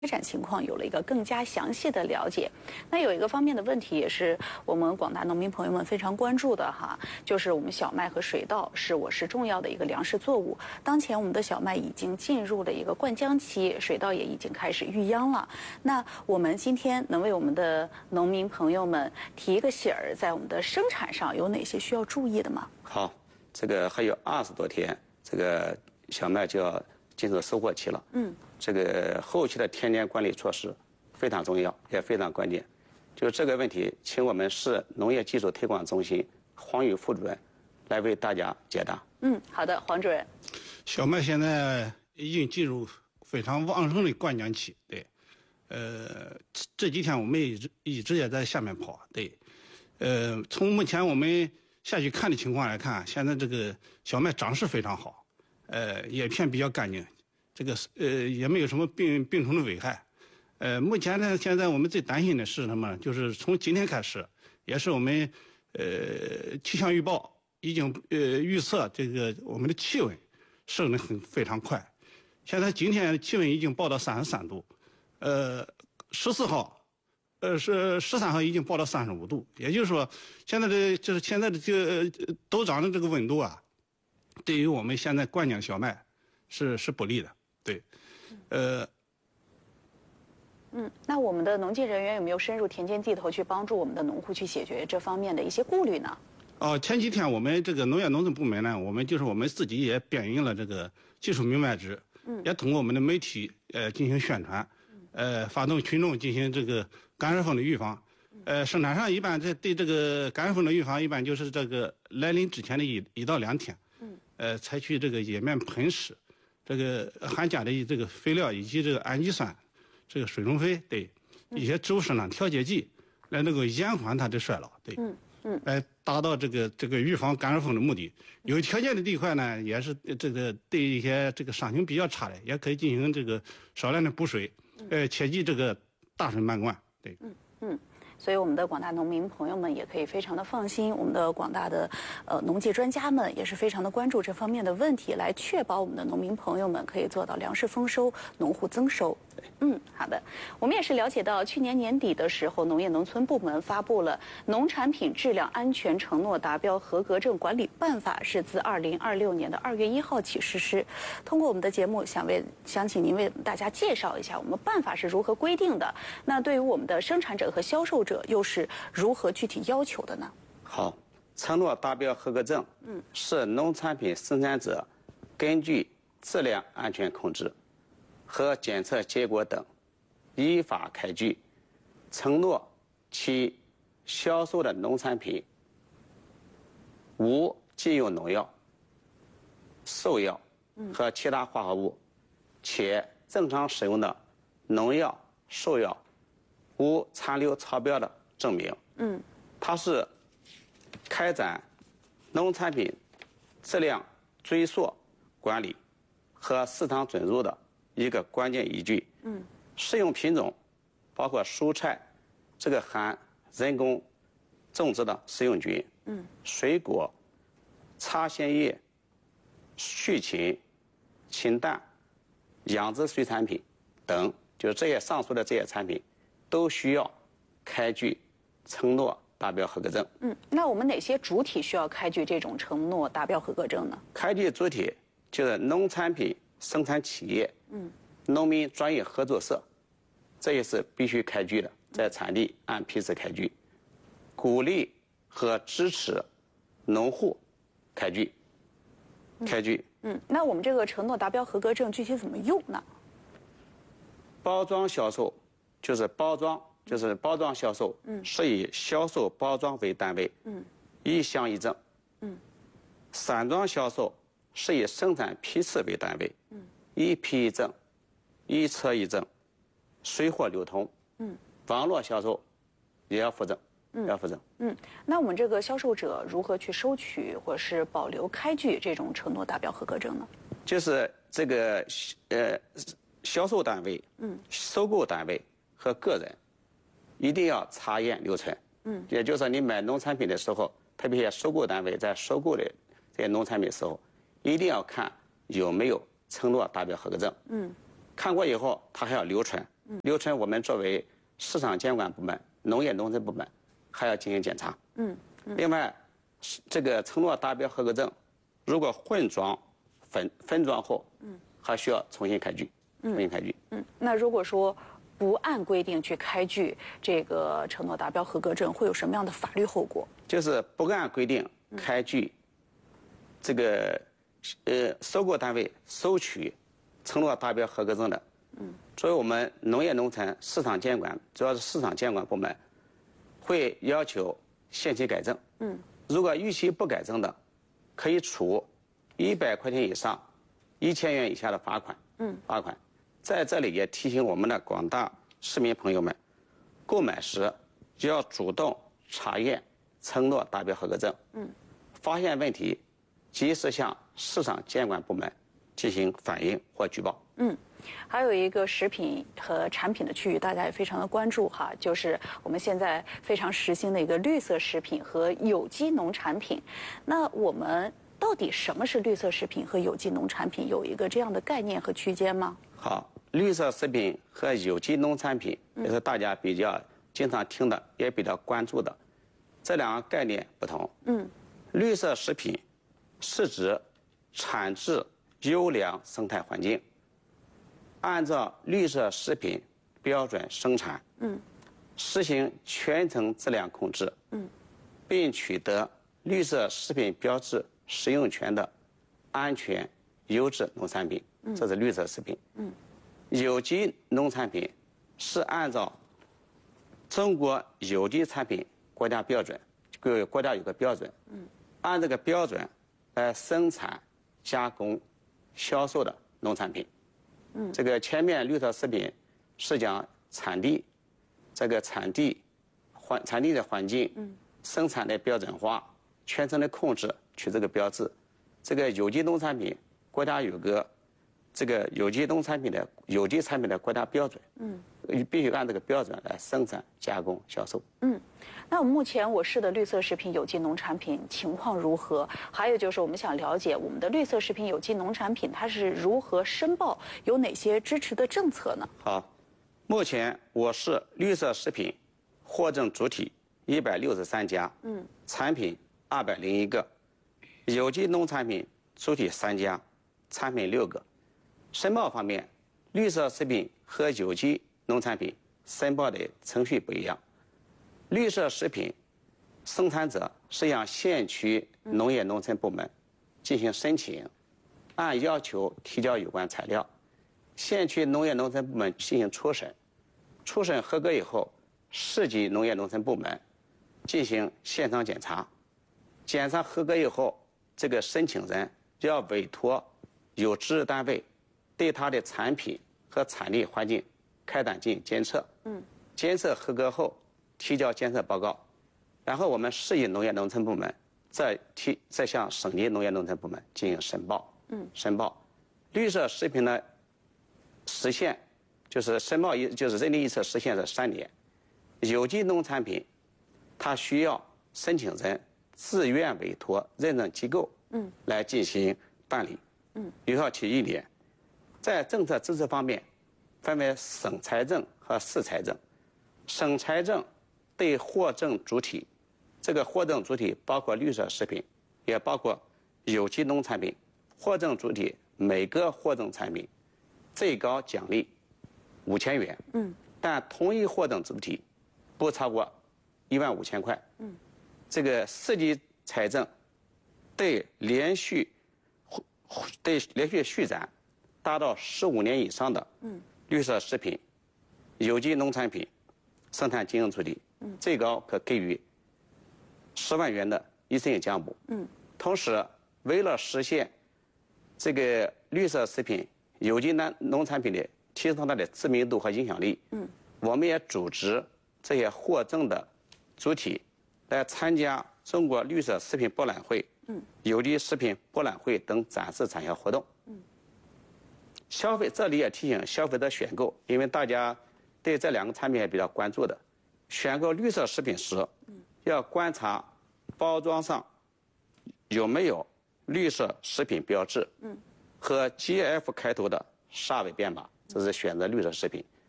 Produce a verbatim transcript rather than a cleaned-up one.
开展情况有了一个更加详细的了解。那有一个方面的问题也是我们广大农民朋友们非常关注的哈，就是我们小麦和水稻是我市重要的一个粮食作物。当前我们的小麦已经进入了一个灌浆期，水稻也已经开始育秧了。那我们今天能为我们的农民朋友们提一个醒儿，在我们的生产上有哪些需要注意的吗？ 好，这个还有二十多天，这个小麦就要进入收获期了。嗯。这个后期的田间管理措施非常重要，也非常关键。就这个问题，请我们市农业技术推广中心黄宇副主任来为大家解答。 嗯，好的，黄主任。 小麦现在已经进入非常旺盛的灌浆期，对。呃，这几天我们一直一直也在下面跑，对。呃，从目前我们下去看的情况来看，现在这个小麦长势非常好，呃，叶片比较干净。这个呃也没有什么病病虫的危害，呃，目前呢，现在我们最担心的是什么？就是从今天开始，也是我们呃气象预报已经呃预测这个我们的气温升得很非常快，现在今天气温已经报到三十三度，呃，十四号，呃是十三号已经报到三十五度，也就是说，现在的就是现在的这个陡涨的这个温度啊，对于我们现在灌浆小麦是是不利的。对，呃， 嗯，那我们的农技人员有没有深入田间地头去帮助我们的农户去解决这方面的一些顾虑呢？ 哦，前几天我们这个农业农村部门呢，我们就是我们自己也编印了这个技术明白纸，嗯，也通过我们的媒体呃进行宣传，呃，发动群众进行这个干扰风的预防。呃，生产上一般这对这个干扰风的预防，一般就是这个来临之前的一一到两天，嗯，呃，采取这个叶面喷施。这个含镓的这个肥料以及这个氨基酸，这个水溶肥，对一些植物生长调节剂，来能够延缓它的衰老，对，嗯嗯，来达到这个这个预防干扰风的目的。有条件的地块呢，也是这个对一些这个伤情比较差的，也可以进行这个少量的补水，呃，切忌这个大水漫灌，对， 嗯嗯。所以我们的广大农民朋友们也可以非常的放心，我们的广大的呃农技专家们也是非常的关注这方面的问题，来确保我们的农民朋友们可以做到粮食丰收，农户增收。嗯，好的。我们也是了解到，去年年底的时候，农业农村部门发布了《农产品质量安全承诺达标合格证管理办法》，是自二零二六年的二月一号起实施。通过我们的节目，想为想请您为大家介绍一下我们办法是如何规定的。那对于我们的生产者和销售者，又是如何具体要求的呢？ 好，承诺达标合格证，嗯，是农产品生产者根据质量安全控制和检测结果等，依法开具，承诺其销售的农产品无禁用农药、兽药和其他化合物，且正常使用的农药、兽药无残留超标的证明。嗯，它是开展农产品质量追溯管理和市场准入的一个关键依据。嗯，适用品种包括蔬菜，这个含人工种植的食用菌。嗯，水果、插线叶、畜禽、禽蛋、养殖水产品等，就是这些上述的这些产品，都需要开具承诺达标合格证。 嗯，那我们哪些主体需要开具这种承诺达标合格证呢？ 开具主体就是农产品生产企业、嗯，农民专业合作社，这也是必须开具的，在产地按批次开具，鼓励和支持农户开具，开具。 嗯，那我们这个承诺达标合格证具体怎么用呢？ 包装销售就是包装，就是包装销售，嗯，是以销售包装为单位，嗯，一箱一证，嗯，散装销售是以生产批次为单位，嗯，一批一证，一车一证，水货流通，嗯，网络销售也要附证，嗯，要附证。 嗯，那我们这个销售者如何去收取或是保留开具这种承诺达标合格证呢？ 就是这个呃销售单位、嗯，收购单位和个人一定要查验留存。嗯，也就是说你买农产品的时候，特别是收购单位在收购的这些农产品的时候，一定要看有没有承诺达标合格证。嗯，看过以后，它还要留存， 流程我们作为市场监管部门、农业农村部门还要进行检查。嗯。另外，这个承诺达标合格证，如果混装、分分装后，嗯，还需要重新开具，重新开具。 嗯，那如果说不按规定去开具这个承诺达标合格证，会有什么样的法律后果？ 就是不按规定开具这个呃收购单位收取承诺达标合格证的，嗯，作为我们农业农村市场监管，主要是市场监管部门，会要求限期改正。嗯，如果逾期不改正的，可以处一百块钱以上一千元以下的罚款。嗯，罚款。在这里也提醒我们的广大市民朋友们，购买时要主动查验承诺达标合格证。嗯，发现问题，及时向市场监管部门进行反映或举报。 嗯。还有一个食品和产品的区域，大家也非常的关注哈，就是我们现在非常时兴的一个绿色食品和有机农产品。那我们到底什么是绿色食品和有机农产品？有一个这样的概念和区间吗？ 好，绿色食品和有机农产品也是大家比较经常听的，也比较关注的。这两个概念不同。嗯，绿色食品是指产质优良生态环境，按照绿色食品标准生产，嗯，实行全程质量控制，嗯，并取得绿色食品标志使用权的安全优质农产品，这是绿色食品。嗯，有机农产品是按照中国有机产品国家标准，各国家有个标准，嗯，按这个标准来生产、加工、销售的农产品。嗯，这个前面绿色食品是讲产地，这个产地环产地的环境，嗯，生产的标准化，全程的控制取这个标志。这个有机农产品，国家有个这个有机农产品的有机产品的国家标准，嗯，必须按这个标准来生产、加工、销售。 嗯，那目前我市的绿色食品、有机农产品情况如何？还有就是我们想了解我们的绿色食品、有机农产品它是如何申报，有哪些支持的政策呢？ 好，目前我市绿色食品获证主体一百六十三家，嗯，产品二百零一个，有机农产品主体三家，产品六个。申报方面，绿色食品和有机农产品申报的程序不一样。绿色食品生产者是向县区农业农村部门进行申请，按要求提交有关材料，县区农业农村部门进行初审，初审合格以后，市级农业农村部门进行现场检查，检查合格以后，这个申请人要委托有资质单位对他的产品和产地环境开展进行监测，嗯，监测合格后提交监测报告，然后我们市级农业农村部门再提再向省级农业农村部门进行申报，嗯，申报。绿色食品的实现就是申报一就是认定一次实现是三年，有机农产品它需要申请人自愿委托认证机构，嗯，来进行办理，嗯，有效期一年。在政策支持方面，分为省财政和市财政。省财政对获证主体，这个获证主体包括绿色食品，也包括有机农产品。获证主体每个获证产品最高奖励五千元，嗯，但同一获证主体不超过一万五千块，嗯，这个市级财政对连续对连续续展达到十五年以上的绿色食品、有机农产品生产经营主体，最高可给予十万元的一次性奖补。嗯，同时为了实现这个绿色食品、有机农农产品的提升它的知名度和影响力，嗯，我们也组织这些获证的主体来参加中国绿色食品博览会、嗯，有机食品博览会等展示产销活动。嗯，消费这里也提醒消费者选购，因为大家对这两个产品也比较关注的，选购绿色食品时，要观察包装上有没有绿色食品标志，和 G F 开头的煞尾编码，这是选择绿色食品。